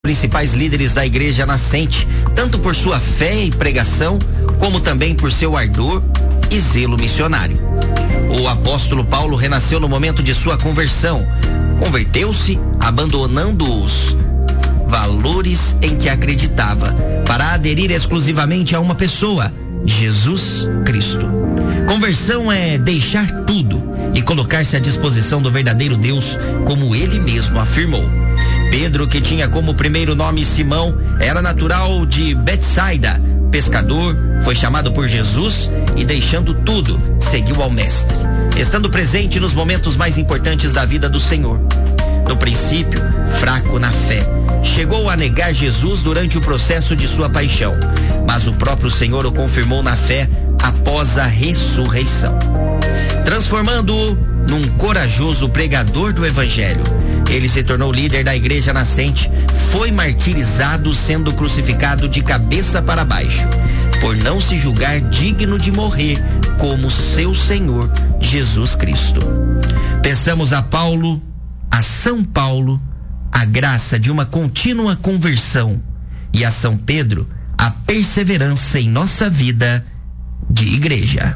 principais líderes da Igreja Nascente, tanto por sua fé e pregação, como também por seu ardor e zelo missionário. O apóstolo Paulo renasceu no momento de sua conversão. Converteu-se, abandonando os valores em que acreditava, para aderir exclusivamente a uma pessoa, Jesus Cristo. Conversão é deixar tudo e colocar-se à disposição do verdadeiro Deus, como ele mesmo afirmou. Pedro, que tinha como primeiro nome Simão, era natural de Betsaida, pescador, foi chamado por Jesus e, deixando tudo, seguiu ao Mestre, estando presente nos momentos mais importantes da vida do Senhor. No princípio, fraco na fé, chegou a negar Jesus durante o processo de sua paixão, mas o próprio Senhor o confirmou na fé após a ressurreição, transformando-o num corajoso pregador do Evangelho. Ele se tornou líder da Igreja Nascente, foi martirizado, sendo crucificado de cabeça para baixo, por não se julgar digno de morrer como seu Senhor Jesus Cristo. Peçamos a Paulo, a São Paulo, a graça de uma contínua conversão, e a São Pedro, a perseverança em nossa vida de igreja.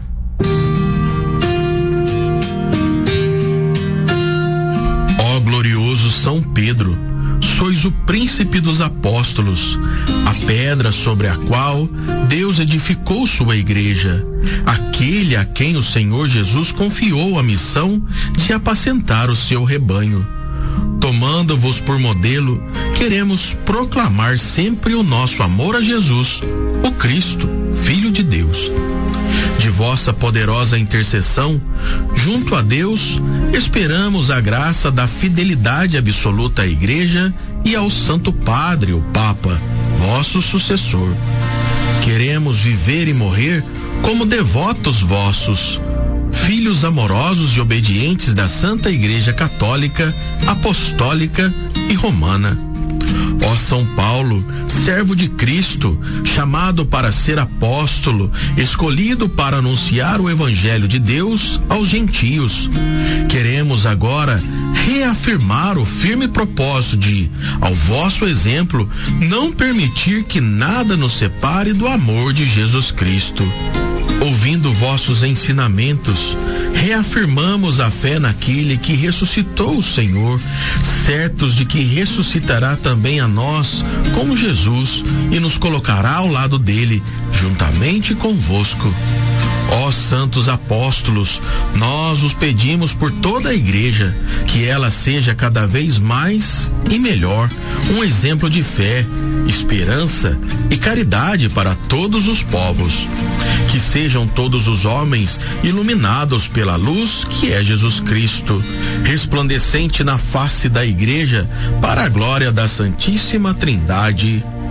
Ó glorioso São Pedro, sois o príncipe dos apóstolos, a pedra sobre a qual Deus edificou sua igreja, aquele a quem o Senhor Jesus confiou a missão de apacentar o seu rebanho. Tomando-vos por modelo, queremos proclamar sempre o nosso amor a Jesus, o Cristo, Filho de Deus. De vossa poderosa intercessão, junto a Deus, esperamos a graça da fidelidade absoluta à Igreja e ao Santo Padre, o Papa, vosso sucessor. Queremos viver e morrer como devotos vossos, filhos amorosos e obedientes da Santa Igreja Católica, Apostólica e Romana. Ó São Paulo, servo de Cristo, chamado para ser apóstolo, escolhido para anunciar o Evangelho de Deus aos gentios, queremos agora reafirmar o firme propósito de, ao vosso exemplo, não permitir que nada nos separe do amor de Jesus Cristo. Ouvindo vossos ensinamentos, reafirmamos a fé naquele que ressuscitou o Senhor, certos de que ressuscitará também a nós com Jesus e nos colocará ao lado dele, juntamente convosco. Ó santos apóstolos, nós os pedimos por toda a igreja, que ela seja cada vez mais e melhor um exemplo de fé, esperança e caridade para todos os povos. Que sejam todos os homens iluminados pela luz que é Jesus Cristo, resplandecente na face da igreja, para a glória da Santíssima Trindade.